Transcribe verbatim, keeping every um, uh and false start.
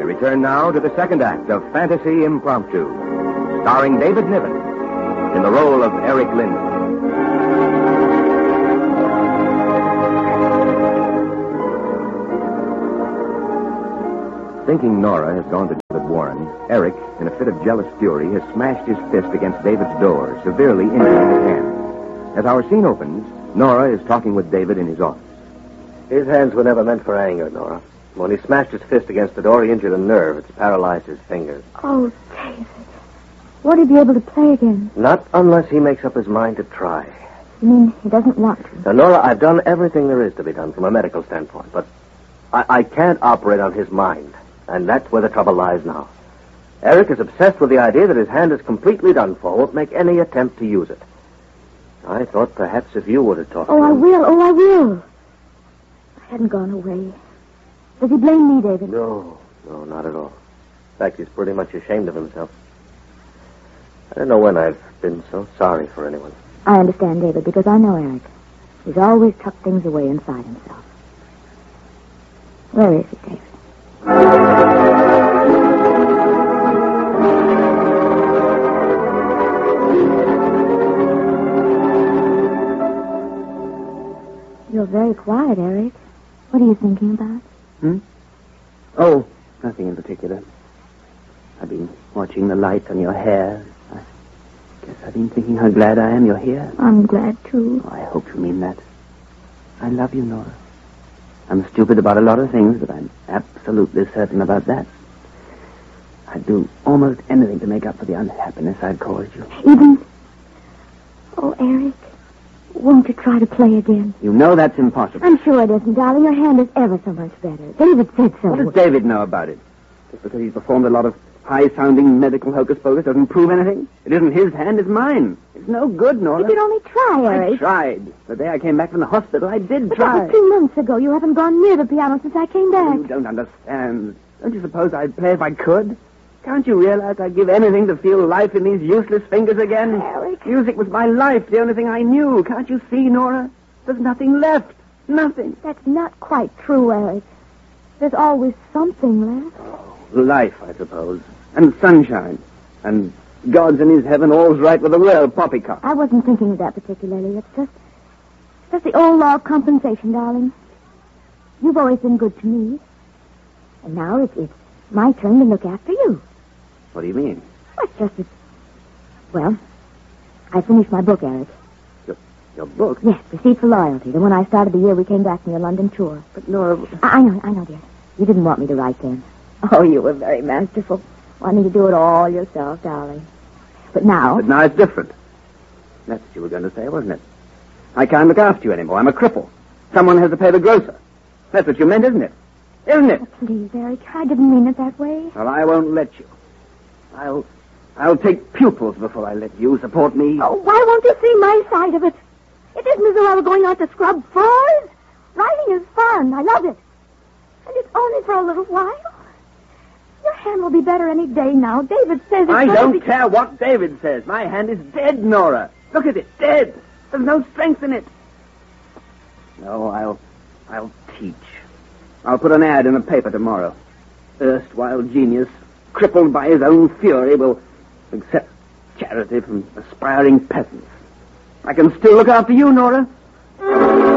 We return now to the second act of Fantasy Impromptu, starring David Niven in the role of Eric Linden. Thinking Nora has gone to David Warren, Eric, in a fit of jealous fury, has smashed his fist against David's door, severely injuring his hand. As our scene opens, Nora is talking with David in his office. His hands were never meant for anger, Nora. When he smashed his fist against the door, he injured a nerve. It's paralyzed his fingers. Oh, David. Won't he be able to play again? Not unless he makes up his mind to try. You mean he doesn't want to? Now, Nora, I've done everything there is to be done from a medical standpoint, but I, I can't operate on his mind. And that's where the trouble lies now. Eric is obsessed with the idea that his hand is completely done for, won't make any attempt to use it. I thought perhaps if you would have talked oh, to him... Oh, I will. Oh, I will. I hadn't gone away. Does he blame me, David? No, no, not at all. In fact, he's pretty much ashamed of himself. I don't know when I've been so sorry for anyone. I understand, David, because I know Eric. He's always tucked things away inside himself. Where is he, David? You're very quiet, Eric. What are you thinking about? Hmm? Oh, nothing in particular. I've been watching the light on your hair. I guess I've been thinking how glad I am you're here. I'm glad, too. Oh, I hope you mean that. I love you, Nora. I'm stupid about a lot of things, but I'm absolutely certain about that. I'd do almost anything to make up for the unhappiness I've caused you. Even... Oh, Eric, won't you try to play again? You know that's impossible. I'm sure it isn't, darling. Your hand is ever so much better. David said so. What does David know about it? Just because he's performed a lot of high-sounding medical hocus-pocus doesn't prove anything? It isn't his hand, it's mine. It's no good, Nora. You could only try, Eric. I tried. The day I came back from the hospital, I did but try. That was two months ago. You haven't gone near the piano since I came back. You don't understand. Don't you suppose I'd play if I could? Can't you realize I'd give anything to feel life in these useless fingers again? Eric. Music was my life, the only thing I knew. Can't you see, Nora? There's nothing left. Nothing. That's not quite true, Eric. There's always something left. Oh, life, I suppose. And sunshine. And God's in his heaven, all's right with the world, poppycock. I wasn't thinking of that particularly. It's just... It's just the old law of compensation, darling. You've always been good to me. And now it's, it's my turn to look after you. What do you mean? Well, it's just that... Well, I finished my book, Eric. Your, your book? Yes, Receipt for Loyalty. The one I started the year we came back from your London tour. But, Nora... I, I know, I know, dear. You didn't want me to write then. Oh, you were very masterful. Wanting to do it all yourself, darling. But now... But now it's different. That's what you were going to say, wasn't it? I can't look after you anymore. I'm a cripple. Someone has to pay the grocer. That's what you meant, isn't it? Isn't it? Oh, please, Eric. I didn't mean it that way. Well, I won't let you. I'll... I'll take pupils before I let you support me. Oh, why won't you see my side of it? It isn't as though I were going out to scrub floors. Writing is fun. I love it. And it's only for a little while. Your hand will be better any day now. David says it's I going don't to be... care what David says. My hand is dead, Nora. Look at it, dead. There's no strength in it. No, I'll... I'll teach. I'll put an ad in the paper tomorrow. Erstwhile genius, crippled by his own fury, will accept charity from aspiring peasants. I can still look after you, Nora.